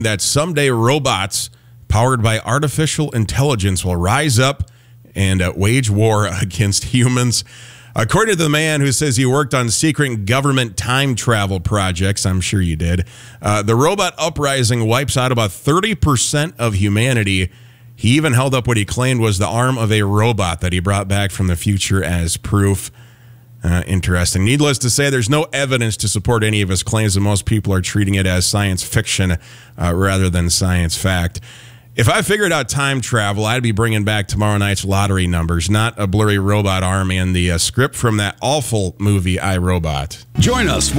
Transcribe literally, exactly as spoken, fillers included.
that someday robots powered by artificial intelligence will rise up and uh, wage war against humans. According to the man who says he worked on secret government time travel projects, I'm sure you did, uh, the robot uprising wipes out about thirty percent of humanity. He even held up what he claimed was the arm of a robot that he brought back from the future as proof. Uh, interesting. Needless to say, there's no evidence to support any of his claims, and most people are treating it as science fiction uh, rather than science fact. If I figured out time travel, I'd be bringing back tomorrow night's lottery numbers, not a blurry robot arm and the uh, script from that awful movie, I, Robot. Join us